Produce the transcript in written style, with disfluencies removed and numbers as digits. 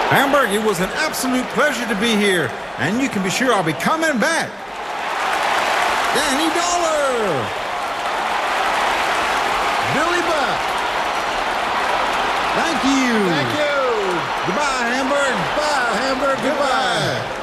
Hamburg, it was an absolute pleasure to be here, and you can be sure I'll be coming back. Danny Dollar! Billy Buck! Thank you! Thank you! Goodbye, Hamburg! Bye, Hamburg. Goodbye.